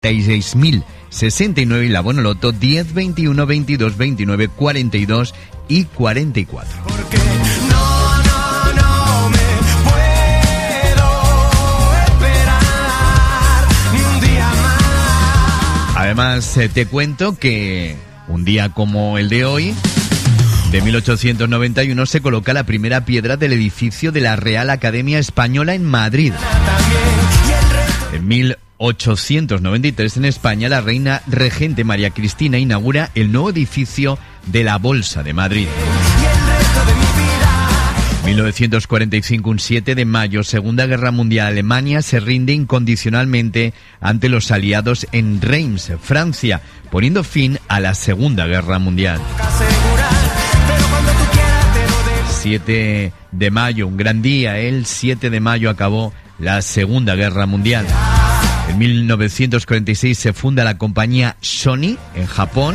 66.069 y la Bonoloto 10, 21, 22, 29, 42 y 44. Porque no me puedo esperar ni un día más. Además, te cuento que un día como el de hoy, de 1891, se coloca la primera piedra del edificio de la Real Academia Española en Madrid. En 1893, en España, la reina regente María Cristina inaugura el nuevo edificio de la Bolsa de Madrid. 1945, un 7 de mayo, Segunda Guerra Mundial, Alemania se rinde incondicionalmente ante los aliados en Reims, Francia, poniendo fin a la Segunda Guerra Mundial. 7 de mayo, un gran día, el 7 de mayo acabó la Segunda Guerra Mundial. En 1946 se funda la compañía Sony en Japón.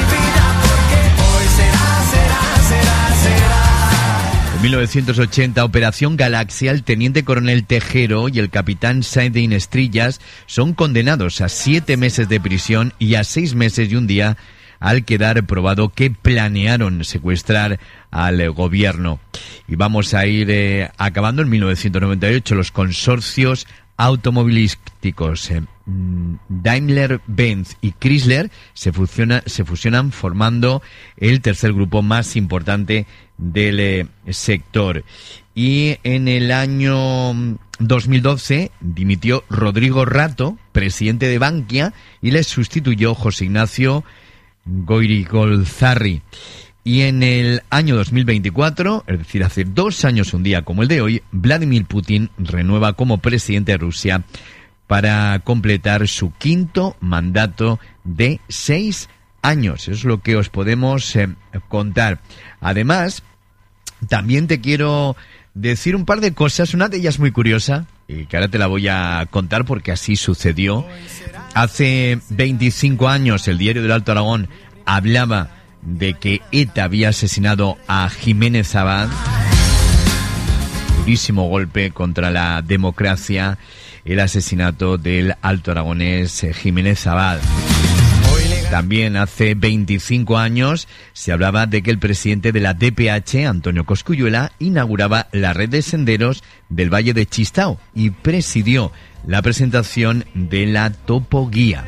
En 1980, Operación Galaxia, el teniente coronel Tejero y el capitán Saidin Estrillas son condenados a 7 meses de prisión y a 6 meses y un día al quedar probado que planearon secuestrar al gobierno. Y vamos a ir acabando. En 1998, los consorcios automovilísticos Daimler-Benz y Chrysler se fusionan formando el tercer grupo más importante del sector. Y en el año 2012 dimitió Rodrigo Rato, presidente de Bankia, y le sustituyó José Ignacio Goirigolzarri. Y en el año 2024, es decir, hace 2 años un día como el de hoy, Vladimir Putin renueva como presidente de Rusia para completar su 5º mandato de 6 años. Eso es lo que os podemos contar. Además, también te quiero decir un par de cosas, una de ellas muy curiosa, y que ahora te la voy a contar porque así sucedió. Hace 25 años, el Diario del Alto Aragón hablaba de que ETA había asesinado a Jiménez Abad. Durísimo golpe contra la democracia, el asesinato del alto aragonés Jiménez Abad. También hace 25 años se hablaba de que el presidente de la DPH, Antonio Cosculluela, inauguraba la red de senderos del Valle de Chistao y presidió la presentación de la topoguía.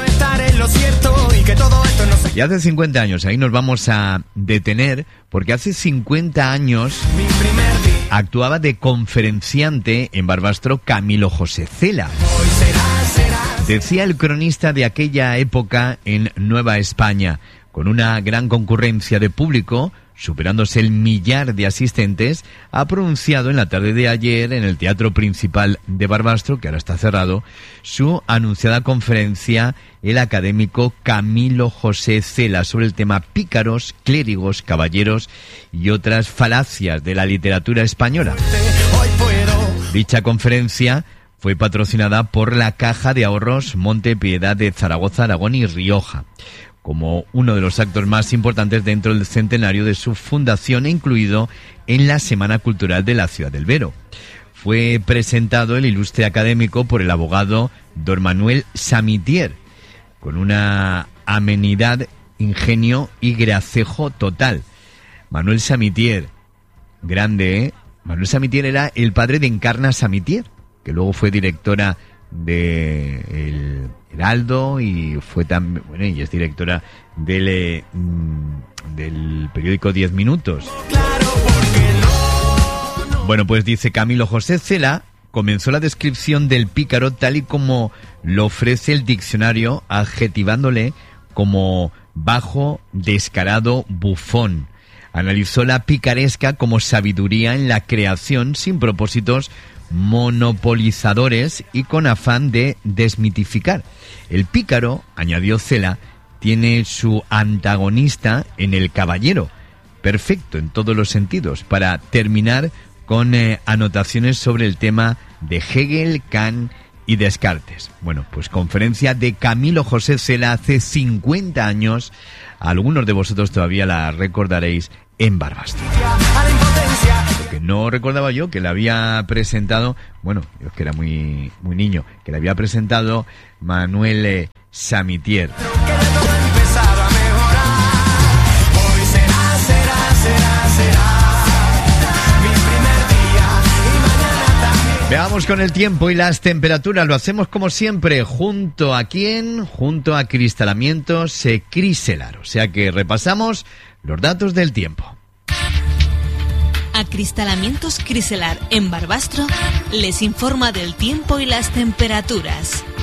Y hace 50 años, ahí nos vamos a detener, porque hace 50 años actuaba de conferenciante en Barbastro Camilo José Cela. Decía el cronista de aquella época en Nueva España, con una gran concurrencia de público, superándose el 1.000.000 de asistentes, ha pronunciado en la tarde de ayer en el Teatro Principal de Barbastro, que ahora está cerrado, su anunciada conferencia el académico Camilo José Cela sobre el tema pícaros, clérigos, caballeros y otras falacias de la literatura española. Dicha conferencia fue patrocinada por la Caja de Ahorros Montepiedad de Zaragoza, Aragón y Rioja, como uno de los actos más importantes dentro del centenario de su fundación e incluido en la Semana Cultural de la Ciudad del Vero. Fue presentado el ilustre académico por el abogado don Manuel Samitier, con una amenidad, ingenio y gracejo total. Manuel Samitier, grande, ¿eh? Manuel Samitier era el padre de Encarna Samitier, que luego fue directora de El Heraldo y fue también, bueno, y es directora del periódico 10 Minutos. Bueno, pues dice Camilo José Cela, comenzó la descripción del pícaro tal y como lo ofrece el diccionario, adjetivándole como bajo, descarado, bufón. Analizó la picaresca como sabiduría en la creación sin propósitos monopolizadores y con afán de desmitificar. El pícaro, añadió Cela, tiene su antagonista en el caballero, perfecto en todos los sentidos, para terminar con anotaciones sobre el tema de Hegel, Kant y Descartes. Bueno, pues conferencia de Camilo José Cela hace 50 años, algunos de vosotros todavía la recordaréis, en Barbastro. que no recordaba yo, que la había presentado, bueno, yo es que era muy niño, que la había presentado Manuel Samitier. Veamos con el tiempo y las temperaturas. Lo hacemos como siempre, junto a quién, junto a Cristalamientos Criselar. O sea que repasamos los datos del tiempo. Acristalamientos Criselar en Barbastro les informa del tiempo y las temperaturas.